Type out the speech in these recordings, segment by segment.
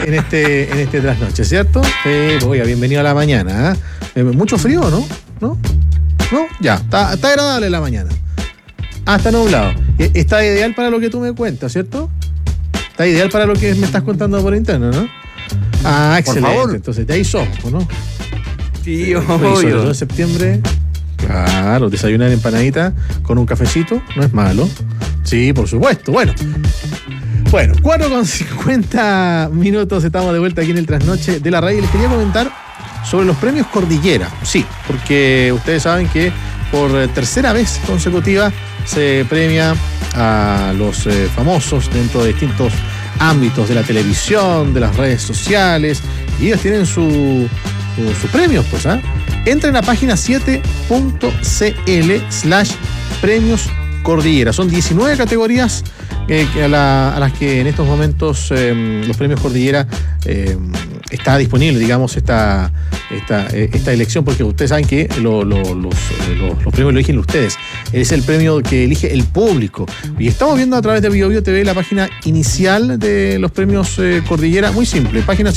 este trasnoche, ¿cierto? Oiga, bienvenido a la mañana. Mucho frío, ¿no? ¿No? Ya, está agradable la mañana. Está nublado. Está ideal para lo que tú me cuentas, ¿cierto? Está ideal para lo que me estás contando por interno, ¿no? Excelente. Por favor. Entonces, de ahí somos, ¿no? Sí, sobre todo en septiembre. Claro, desayunar empanadita con un cafecito no es malo. Sí, por supuesto. Bueno, 4:50 minutos, estamos de vuelta aquí en el trasnoche de la radio y les quería comentar sobre los premios Cordillera. Sí, porque ustedes saben que por tercera vez consecutiva se premia a los famosos dentro de distintos ámbitos de la televisión, de las redes sociales, y ellos tienen sus premios, pues, Entren a página 7.cl/premios Cordillera. Son 19 categorías a las que en estos momentos los premios Cordillera está disponible, digamos, esta elección, porque ustedes saben que los premios lo eligen ustedes. Es el premio que elige el público. Y estamos viendo a través de BioBio TV la página inicial de los premios Cordillera. Muy simple, página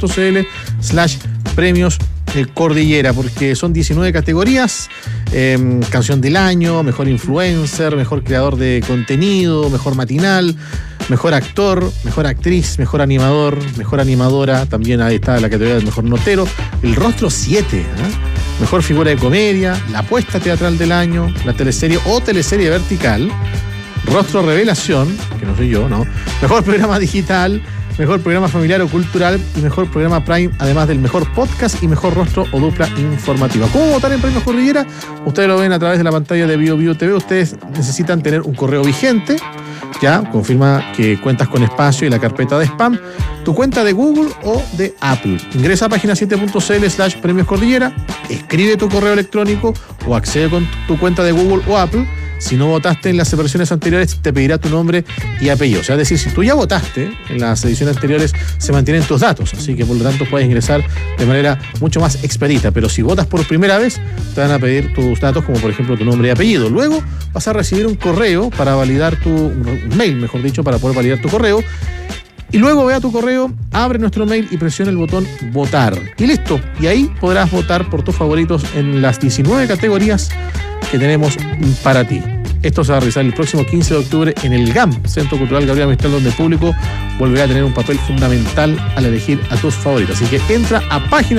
7.cl/premios Cordillera, porque son 19 categorías: canción del año, mejor influencer, mejor creador de contenido, mejor matinal, mejor actor, mejor actriz, mejor animador, mejor animadora. También ahí está la categoría del mejor notero, el rostro 7, mejor figura de comedia, la apuesta teatral del año, la teleserie o teleserie vertical, rostro revelación, que no soy yo, ¿no? Mejor programa digital, mejor programa familiar o cultural y mejor programa Prime, además del mejor podcast y mejor rostro o dupla informativa. ¿Cómo votar en Premios Cordillera? Ustedes lo ven a través de la pantalla de BioBio TV. Ustedes necesitan tener un correo vigente, ya, confirma que cuentas con espacio y la carpeta de spam, tu cuenta de Google o de Apple. Ingresa a página 7.cl/premios Cordillera, escribe tu correo electrónico o accede con tu cuenta de Google o Apple. Si no votaste en las versiones anteriores, te pedirá tu nombre y apellido. O sea, es decir, si tú ya votaste en las ediciones anteriores, se mantienen tus datos. Así que, por lo tanto, puedes ingresar de manera mucho más expedita. Pero si votas por primera vez, te van a pedir tus datos, como por ejemplo tu nombre y apellido. Luego vas a recibir un correo para validar un mail, mejor dicho, para poder validar tu correo. Y luego ve a tu correo, abre nuestro mail y presiona el botón votar. Y listo. Y ahí podrás votar por tus favoritos en las 19 categorías que tenemos para ti. Esto se va a realizar el próximo 15 de octubre en el GAM, Centro Cultural Gabriela Mistral, donde el público volverá a tener un papel fundamental al elegir a tus favoritos. Así que entra a página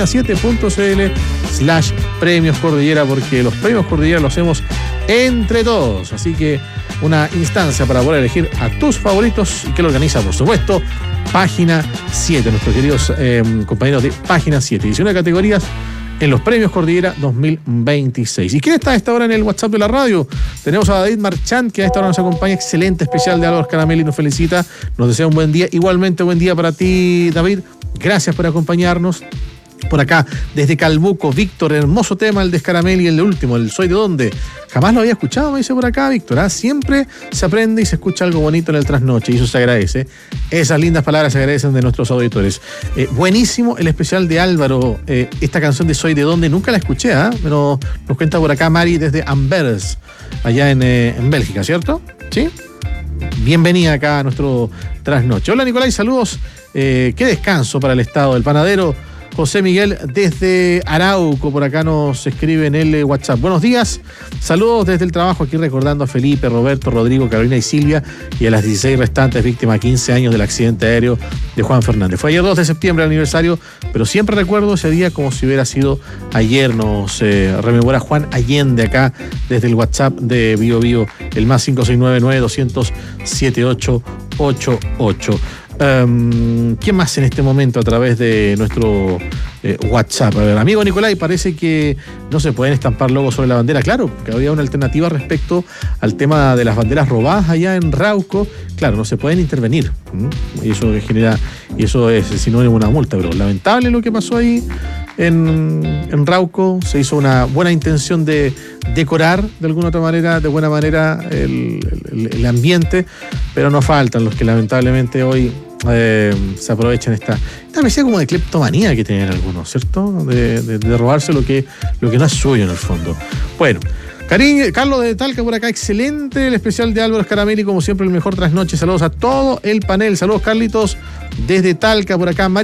7.cl/premios Cordillera, porque los premios Cordillera los hacemos entre todos. Así que una instancia para poder elegir a tus favoritos, y que lo organiza, por supuesto, Página 7, nuestros queridos compañeros de Página 7. 19 categorías en los premios Cordillera 2026. ¿Y quién está a esta hora en el WhatsApp de la radio? Tenemos a David Marchand, que a esta hora nos acompaña. Excelente especial de Álvaro Escaramelli, nos felicita, nos desea un buen día. Igualmente buen día para ti, David. Gracias por acompañarnos. Por acá, desde Calbuco, Víctor, hermoso tema el de Escaramelli, el último, el Soy de Dónde. Jamás lo había escuchado, me dice por acá, Víctor. Siempre se aprende y se escucha algo bonito en el trasnoche, y eso se agradece. Esas lindas palabras se agradecen de nuestros auditores. Buenísimo el especial de Álvaro, esta canción de Soy de Dónde, nunca la escuché, pero nos cuenta por acá Mari desde Anvers, allá en Bélgica, ¿cierto? ¿Sí? Bienvenida acá a nuestro trasnoche. Hola, Nicolás, saludos. Qué descanso para el estado del panadero José Miguel desde Arauco, por acá nos escribe en el WhatsApp. Buenos días, saludos desde el trabajo, aquí recordando a Felipe, Roberto, Rodrigo, Carolina y Silvia, y a las 16 restantes víctimas, 15 años del accidente aéreo de Juan Fernández. Fue ayer 2 de septiembre el aniversario, pero siempre recuerdo ese día como si hubiera sido ayer. Nos rememora Juan Allende acá desde el WhatsApp de BioBio, el más 569-900-7888. ¿Quién más en este momento a través de nuestro WhatsApp? A ver, amigo Nicolai, parece que no se pueden estampar logos sobre la bandera. Claro, que había una alternativa respecto al tema de las banderas robadas allá en Rauco. Claro, no se pueden intervenir. Y eso genera, y eso es sinónimo de una multa, pero lamentable lo que pasó ahí en Rauco. Se hizo una buena intención de decorar de alguna otra manera, de buena manera, el ambiente, pero no faltan los que lamentablemente hoy se aprovechan esta especie como de cleptomanía que tienen algunos, ¿cierto? De robarse lo que no es suyo en el fondo. Bueno, Carlos de Talca por acá, excelente el especial de Álvaro Escaramelli, como siempre el mejor trasnoche. Saludos a todo el panel. Saludos, Carlitos, desde Talca por acá.